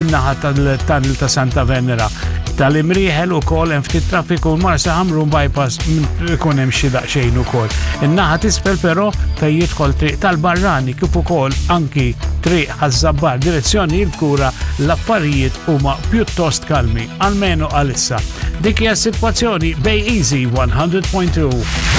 min-naħa tal-tunnel ta' Santa Venera. Tal-Imrieħel ukoll hemm ftit traffiku Marsa Ħamrun bypass ikun hemm xi daqsxejn ukoll. In-naħa t'isfel però fejn jidħol triq tal-Barrani kif ukoll anki triq ħaż-Żabbar direzzjoni l-Kura l-affarijiet huma pjuttost kalmi, almenu għalissa. Dik hija s-sitwazzjoni Bay Easy 100.2.